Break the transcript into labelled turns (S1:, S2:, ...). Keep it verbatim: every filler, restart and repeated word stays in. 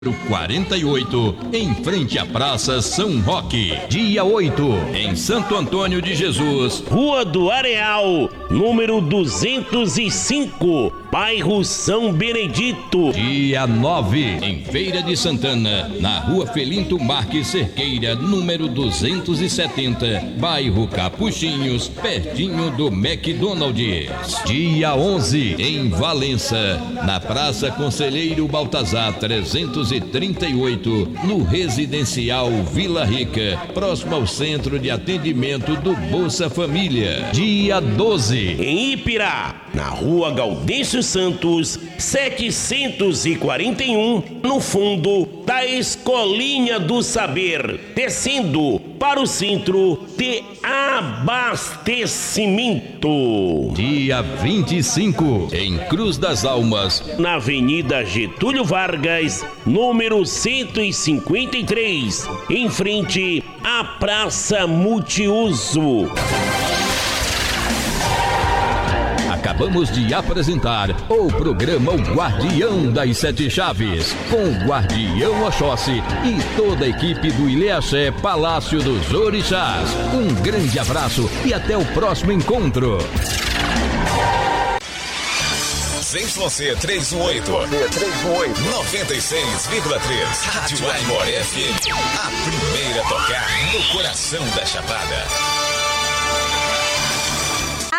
S1: quarenta e oito, em frente à Praça São Roque. Dia oito, em Santo Antônio de Jesus,
S2: Rua do Areal, número duzentos e cinco, bairro São Benedito.
S1: Dia nove, em Feira de Santana, na Rua Felinto Marques Cerqueira, número duzentos e setenta, bairro Capuchinhos, pertinho do McDonald's. Dia onze, em Valença, na Praça Conselheiro Baltazar trezentos e trinta e oito, no Residencial Vila Rica, próximo ao Centro de Atendimento do Bolsa Família. Dia doze,
S2: em Ipirá, na Rua Gaudêncio Santos, setecentos e quarenta e um, no fundo da Escolinha do Saber, descendo para o centro de abastecimento.
S1: Dia vinte e cinco, em Cruz das Almas,
S2: na Avenida Getúlio Vargas, número cento e cinquenta e três, em frente à Praça Multiuso.
S1: Acabamos de apresentar o programa O Guardião das Sete Chaves, com o Guardião Oxóssi e toda a equipe do Ilhéaxé Palácio dos Orixás. Um grande abraço e até o próximo encontro.
S3: Z Y trezentos e dezoito, noventa e seis vírgula três, Rádio Aimoré F M, a primeira a tocar no coração da Chapada.